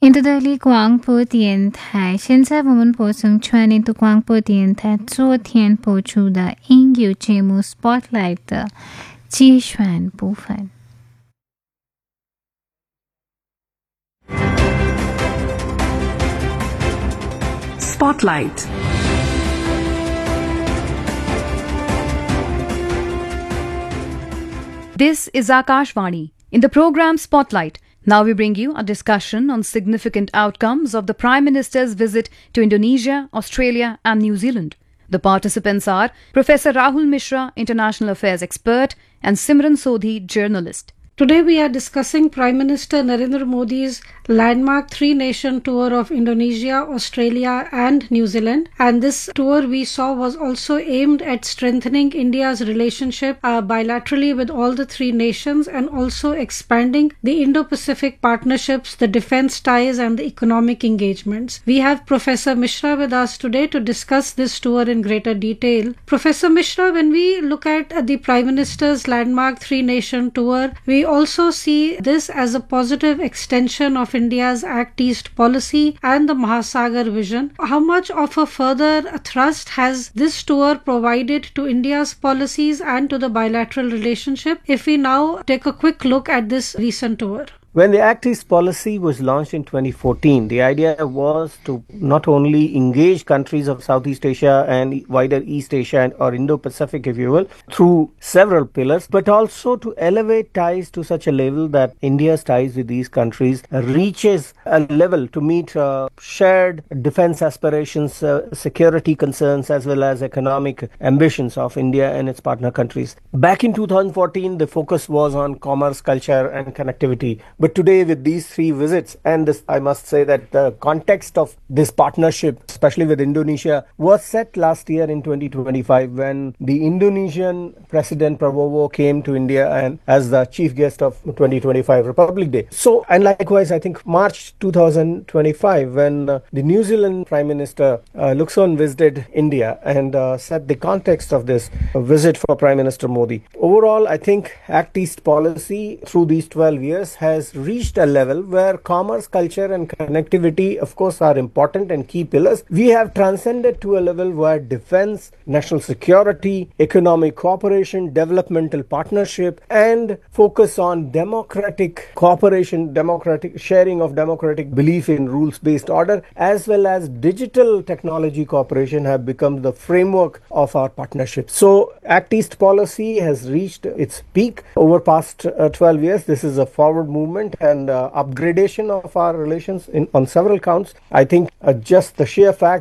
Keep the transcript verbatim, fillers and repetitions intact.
印度德里广播电台，现在我们播送全印度广播电台昨天播出的音乐节目 Spotlight 的节选部分。 Spotlight. This is Akashvani. In the program Spotlight, now we bring you a discussion on significant outcomes of the Prime Minister's visit to Indonesia, Australia and New Zealand. The participants are Professor Rahul Mishra, International Affairs expert, and Simran Sodhi, journalist. Today we are discussing Prime Minister Narendra Modi's landmark three-nation tour of Indonesia, Australia and New Zealand. And this tour we saw was also aimed at strengthening India's relationship uh, bilaterally with all the three nations and also expanding the Indo-Pacific partnerships, the defense ties and the economic engagements. We have Professor Mishra with us today to discuss this tour in greater detail. Professor Mishra, when we look at uh, the Prime Minister's landmark three-nation tour, we also see this as a positive extension of India's Act East policy and the Mahasagar vision. How much of a further thrust has this tour provided to India's policies and to the bilateral relationship? If we now take a quick look at this recent tour. When the Act East policy was launched in twenty fourteen, the idea was to not only engage countries of Southeast Asia and wider East Asia or Indo-Pacific, if you will, through several pillars, but also to elevate ties to such a level that India's ties with these countries reaches a level to meet uh, shared defense aspirations, uh, security concerns, as well as economic ambitions of India and its partner countries. Back in two thousand fourteen, the focus was on commerce, culture, and connectivity. But today with these three visits, and this, I must say that the context of this partnership, especially with Indonesia, was set last year in twenty twenty-five when the Indonesian President Prabowo came to India and as the chief guest of twenty twenty-five Republic Day. So, and likewise, I think March two thousand twenty-five when uh, the New Zealand Prime Minister uh, Luxon visited India and uh, set the context of this uh, visit for Prime Minister Modi. Overall, I think Act East policy through these twelve years has reached a level where commerce, culture and connectivity of course are important and key pillars. We have transcended to a level where defense, national security, economic cooperation, developmental partnership and focus on democratic cooperation, democratic sharing of democratic belief in rules-based order as well as digital technology cooperation have become the framework of our partnership. So Act East policy has reached its peak over past uh, twelve years. This is a forward movement and uh, upgradation of our relations in, on several counts. I think uh, just the sheer fact